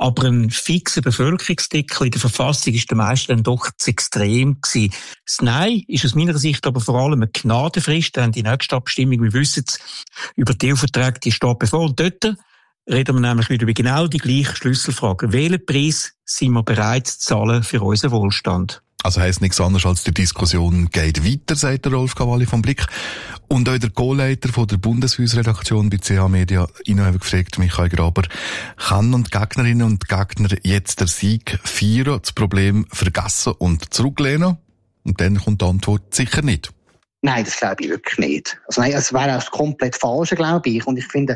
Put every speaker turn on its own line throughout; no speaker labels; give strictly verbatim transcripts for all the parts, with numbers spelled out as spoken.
Aber ein fixer Bevölkerungsdeckel in der Verfassung ist der meisten dann doch zu extrem gewesen. Das Nein ist aus meiner Sicht aber vor allem eine Gnadenfrist, denn die nächste Abstimmung, wir wissen es, über die E U-Verträge, die steht bevor. Und dort reden wir nämlich wieder über genau die gleiche Schlüsselfrage. Welchen Preis sind wir bereit zu zahlen für unseren Wohlstand?
Also heisst nichts anderes als die Diskussion geht weiter, sagt der Rolf Cavalli vom Blick. Und auch der Co-Leiter von der Bundeshausredaktion bei C H Media, ihn habe gefragt, Michael Graber, kann und Gegnerinnen und Gegner jetzt der Sieg feiern, das Problem vergessen und zurücklehnen? Und dann kommt die Antwort sicher nicht.
Nein, das glaube ich wirklich nicht. Also nein, es wäre auch komplett falsch, glaube ich. Und ich finde,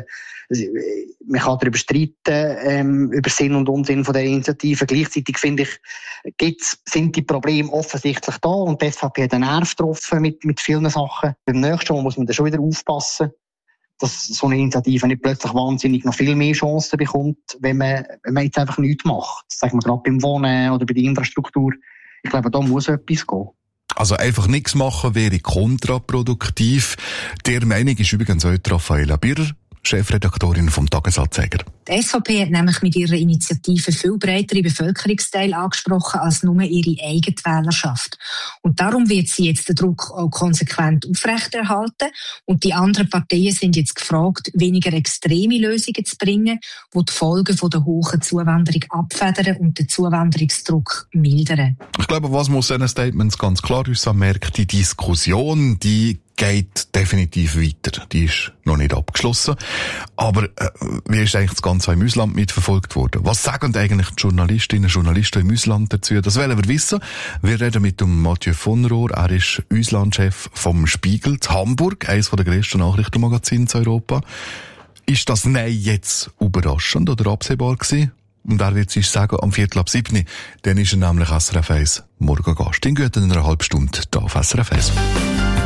man kann darüber streiten, ähm, über Sinn und Unsinn von der Initiative. Gleichzeitig finde ich, gibt's, sind die Probleme offensichtlich da und die S V P hat einen Nerv getroffen mit, mit vielen Sachen. Beim nächsten Mal muss man da schon wieder aufpassen, dass so eine Initiative nicht plötzlich wahnsinnig noch viel mehr Chancen bekommt, wenn man, wenn man jetzt einfach nichts macht. Sagen wir gerade beim Wohnen oder bei der Infrastruktur. Ich glaube, da muss etwas gehen.
Also einfach nichts machen wäre kontraproduktiv. Der Meinung ist übrigens auch Raffaella Birrer, Chefredaktorin vom Tagesanzeiger.
Die S V P hat nämlich mit ihrer Initiative viel breitere Bevölkerungsteile angesprochen als nur ihre eigene Wählerschaft. Und darum wird sie jetzt den Druck auch konsequent aufrechterhalten. Und die anderen Parteien sind jetzt gefragt, weniger extreme Lösungen zu bringen, die die Folgen von der hohen Zuwanderung abfedern und den Zuwanderungsdruck mildern.
Ich glaube, was muss diesen Statements ganz klar uns anmerken, die Diskussion, die geht definitiv weiter. Die ist noch nicht abgeschlossen. Aber äh, wie ist eigentlich das Ganze im Ausland mitverfolgt worden? Was sagen eigentlich die Journalistinnen und Journalisten im Ausland dazu? Das wollen wir wissen. Wir reden mit dem Mathieu von Rohr. Er ist Auslandschef vom Spiegel zu Hamburg, eines der grössten Nachrichtenmagazine in Europa. Ist das Nein jetzt überraschend oder absehbar gewesen? Und er wird sich sagen, am Viertel ab sieben, dann ist er nämlich S R F eins Morgengast. In gut einer halben Stunde hier auf S R F eins.